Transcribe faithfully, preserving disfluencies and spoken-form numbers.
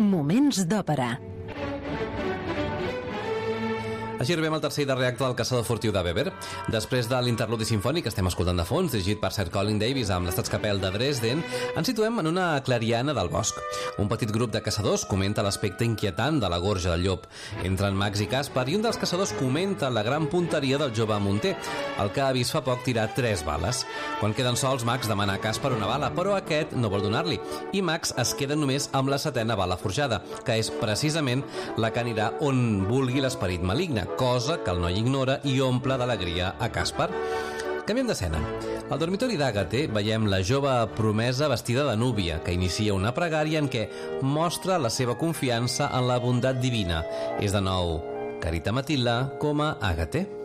Moments d'òpera. Així arribem al tercer i darrer acte del Caçador furtiu de Weber. Després de l'interludi sinfònic que estem escoltant de fons, dirigit per Sir Colin Davis amb l'Estaatskapell de Dresden, ens situem en una clariana del bosc. Un petit grup de caçadors comenta l'aspecte inquietant de la gorja del llop. Entren Max i Caspar i un dels caçadors comenta la gran punteria del jove munter, el que ha vist fa poc tirar tres bales. Quan queden sols, Max demana a Caspar una bala, però aquest no vol donar-li, i Max es queda només amb la setena bala forjada, que és precisament la que anirà on vulgui l'esperit maligne, cosa que el noi ignora i omple d'alegria a Caspar. Canviem d'escena. Al dormitori d'Àgate veiem la jove promesa vestida de núvia, que inicia una pregària en què mostra la seva confiança en la bondat divina. És de nou Carita Matilda com a Àgate.